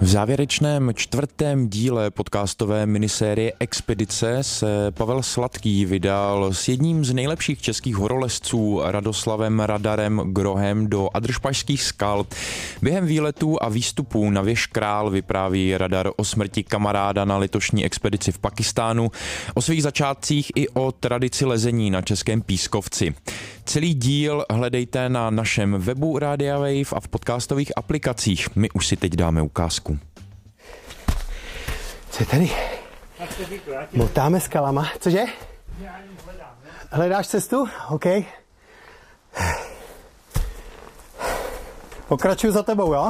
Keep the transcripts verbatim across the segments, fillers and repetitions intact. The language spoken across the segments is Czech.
V závěrečném čtvrtém díle podcastové minisérie Expedice se Pavel Sladký vydal s jedním z nejlepších českých horolezců Radoslavem Radarem Grohem do Adršpašských skal. Během výletů a výstupů na věž Král vypráví Radar o smrti kamaráda na letošní expedici v Pakistánu, o svých začátcích i o tradici lezení na Českém Pískovci. Celý díl hledejte na našem webu Rádia Wave a v podcastových aplikacích. My už si teď dáme ukázku. Co je tady? Motáme skalama. Cože? Hledáš cestu? OK. Pokračuju za tebou, jo?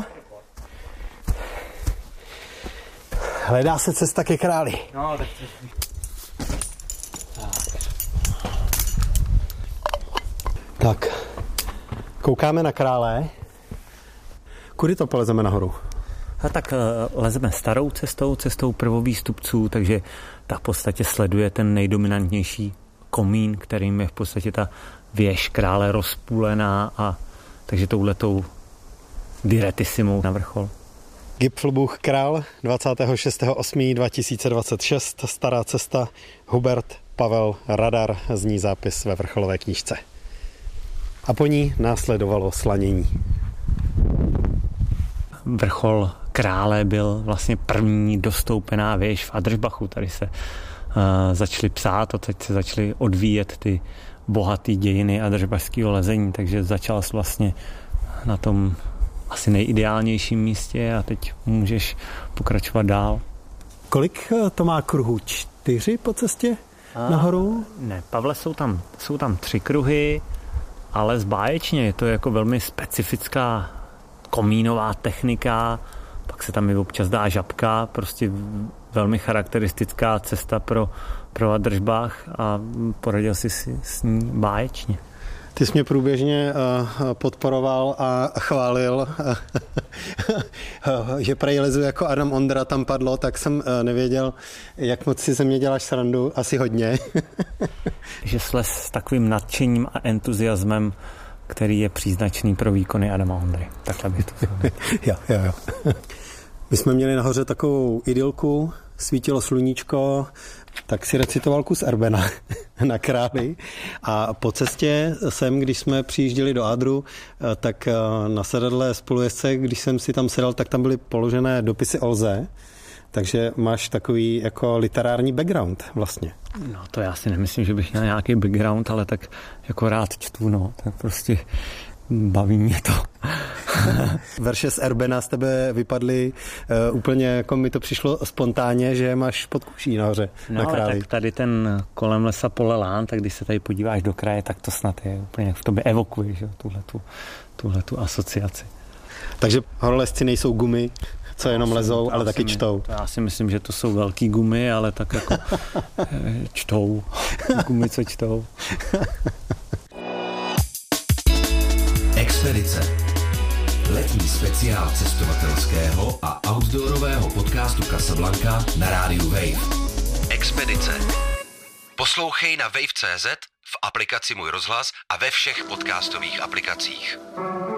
Hledá se cesta ke králi. No, tak Tak, koukáme na krále. Kudy to polezeme nahoru? A tak lezeme starou cestou, cestou prvovýstupců, takže tak v podstatě sleduje ten nejdominantnější komín, kterým je v podstatě ta věž Krále rozpůlená, a takže touhletou diretissimou na vrchol. Gipfelbuch Král, dvacátého šestého osmého dva tisíce dvacet šest, stará cesta, Hubert Pavel Radar, zní zápis ve vrcholové knížce. A po ní následovalo slanění. Vrchol Krále byl vlastně první dostoupená věž v Adršbachu. Tady se uh, začaly psát a teď se začaly odvíjet ty bohaté dějiny adršbašského lezení, takže začal jsi vlastně na tom asi nejideálnějším místě a teď můžeš pokračovat dál. Kolik to má kruhů? Čtyři po cestě a, nahoru? Ne, Pavle, jsou tam, jsou tam tři kruhy, ale zbáječně je to jako velmi specifická komínová technika, pak se tam i občas dá žabka, prostě velmi charakteristická cesta pro, pro Adršbach a poradil si si s ní báječně. Ty jsi mě průběžně podporoval a chválil, že prej lezu jako Adam Ondra tam padlo, tak jsem nevěděl, jak moc si ze mě děláš srandu, asi hodně. Že slez s takovým nadšením a entuziasmem, který je příznačný pro výkony Adama Ondry. Takhle bych to zhodl. jo, jo, jo. My jsme měli nahoře takovou idylku, svítilo sluníčko, tak si recitoval kus Erbena na Králi a po cestě sem, když jsme přijížděli do Adru, tak na sedadle spolujezdce, když jsem si tam sedal, tak tam byly položené dopisy Olze, takže máš takový jako literární background vlastně. No to já si nemyslím, že bych měl nějaký background, ale tak jako rád čtu, no, tak prostě baví mě to. Verše z Erbena z tebe vypadly uh, úplně, jako mi to přišlo spontánně, že máš pod kůží nahoře no, na Králi. Tak tady ten kolem lesa Polelán, tak když se tady podíváš do kraje, tak to snad je úplně, v tobě evokuje, že, tuhletu, tuhletu asociaci. Takže horolezci nejsou gumy, co jenom já lezou, si, ale taky my, čtou. Já si myslím, že to jsou velký gumy, ale tak jako čtou. Gumy, co čtou. Expedice. Letní speciál cestovatelského a outdoorového podcastu Casablanca na rádiu Wave. Expedice. Poslouchej na wave tečka cé zet, v aplikaci Můj rozhlas a ve všech podcastových aplikacích.